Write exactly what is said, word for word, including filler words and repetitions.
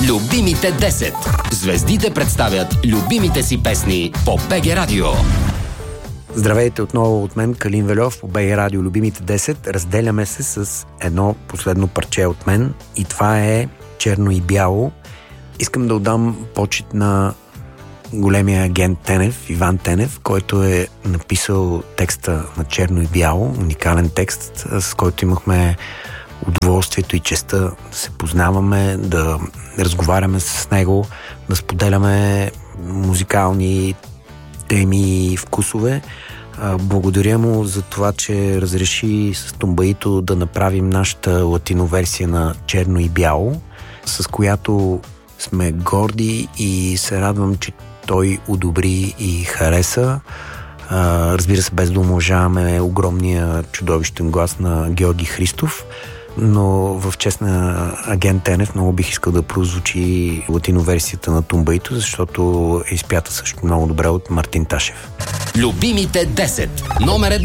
Любимите десет. Звездите представят любимите си песни по БГ Радио. Здравейте отново от мен, Калин Вельов, по БГ Радио Любимите десет. Разделяме се с едно последно парче от мен и това е Черно и бяло. Искам да отдам почит на големия агент Тенев, Иван Тенев, който е написал текста на Черно и бяло, уникален текст, с който имахме удоволствието и честта да се познаваме, да разговаряме с него, да споделяме музикални теми и вкусове. Благодаря му за това, че разреши с Тумбаито да направим нашата латиноверсия на Черно и бяло, с която сме горди и се радвам, че той одобри и хареса. Разбира се, без да омалжаваме огромния чудовищен глас на Георги Христов, но в чест на агент Тенев много бих искал да прозвучи латиноверсията на Тумбаито, защото е изпята също много добре от Мартин Ташев. Любимите десет. Номер едно.